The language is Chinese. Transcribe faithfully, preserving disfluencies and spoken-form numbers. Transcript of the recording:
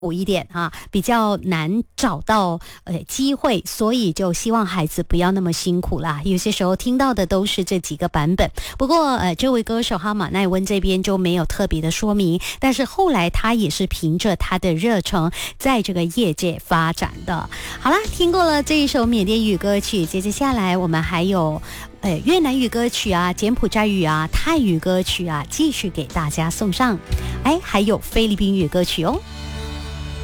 苦一点啊，比较难找到呃机会，所以就希望孩子不要那么辛苦啦。有些时候听到的都是这几个版本，不过呃这位歌手哈马奈温这边就没有特别的说明，但是后来他也是凭着他的热诚在这个业界发展的。好啦，听过了这一首缅甸语歌曲，接着下来我们还有呃越南语歌曲啊、柬埔寨语啊、泰语歌曲啊，继续给大家送上。哎，还有菲律宾语歌曲哦。